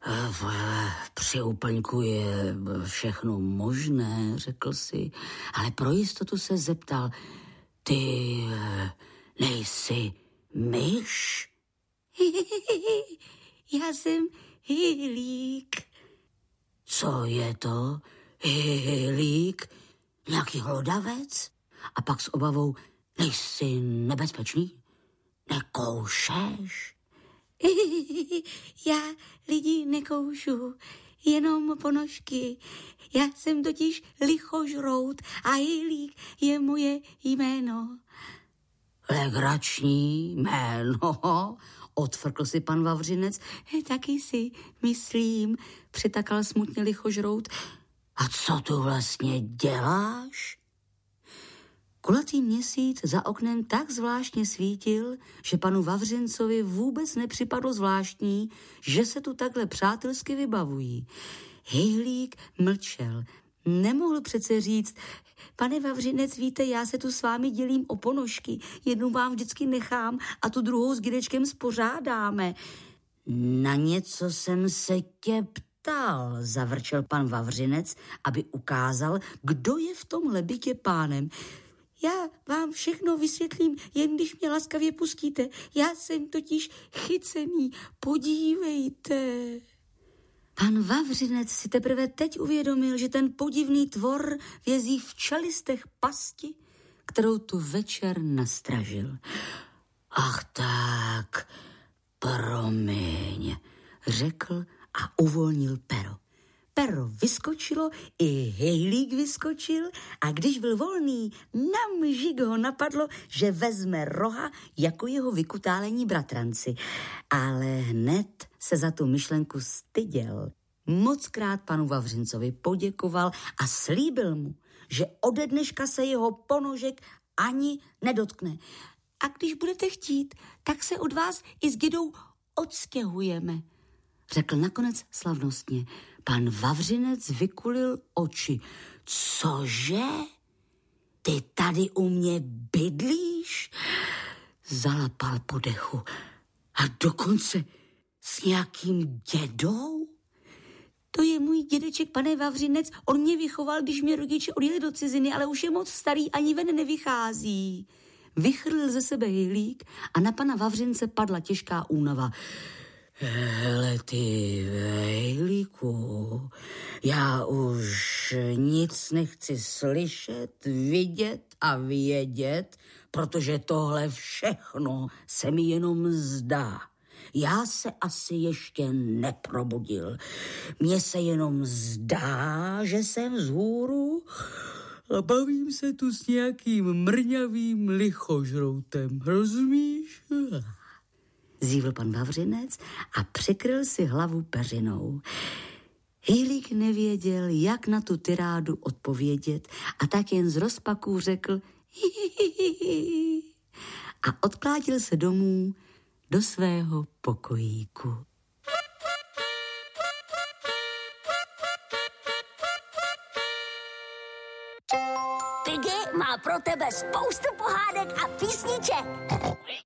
Při úplňku je všechno možné, řekl si, ale pro jistotu se zeptal, ty nejsi myš? Já jsem hylík. Co je to? Hylík? Nějaký hlodavec? A pak s obavou, nejsi nebezpečný? Nekoušeš? Já lidi nekoušu, jenom ponožky. Já jsem totiž lichožrout a hylík je moje jméno. Legrační jméno, odfrkl si pan Vavřinec. Taky si myslím, přitakal smutně lichožrout. A co tu vlastně děláš? Kulatý měsíc za oknem tak zvláštně svítil, že panu Vavřincovi vůbec nepřipadlo zvláštní, že se tu takhle přátelsky vybavují. Hejlík mlčel. Nemohl přece říct, pane Vavřinec, víte, já se tu s vámi dělím o ponožky. Jednu vám vždycky nechám a tu druhou s Gidečkem spořádáme. Na něco jsem se tě ptal, zavrčel pan Vavřinec, aby ukázal, kdo je v tomhle bytě pánem. Já vám všechno vysvětlím, jen když mě laskavě pustíte. Já jsem totiž chycený, podívejte. Pan Vavřinec si teprve teď uvědomil, že ten podivný tvor vězí v čelistech pasti, kterou tu večer nastražil. Ach tak, promiň, řekl a uvolnil pero. Pero vyskočilo, i hejlík vyskočil a když byl volný, namžik ho napadlo, že vezme roha jako jeho vykutálení bratranci. Ale hned se za tu myšlenku styděl. Mockrát panu Vavřincovi poděkoval a slíbil mu, že ode dneška se jeho ponožek ani nedotkne. A když budete chtít, tak se od vás i s Gidou odstěhujeme, řekl nakonec slavnostně. Pan Vavřinec vykulil oči. Cože? Ty tady u mě bydlíš? Zalapal po dechu. A dokonce s nějakým dědou? To je můj dědeček, pane Vavřinec. On mě vychoval, když mě rodiče odjeli do ciziny, ale už je moc starý, ani ven nevychází. Vychrlil ze sebe hejlík a na pana Vavřince padla těžká únava. Hele ty, hejlíku, já už nic nechci slyšet, vidět a vědět, protože tohle všechno se mi jenom zdá. Já se asi ještě neprobudil. Mně se jenom zdá, že jsem vzhůru a bavím se tu s nějakým mrňavým lichožroutem, rozumíš? Zívl pan Vavřinec a přikryl si hlavu peřinou. Hejlík nevěděl, jak na tu tirádu odpovědět a tak jen z rozpaků řekl a odklátil se domů do svého pokojíku. Piggy má pro tebe spoustu pohádek a písniček.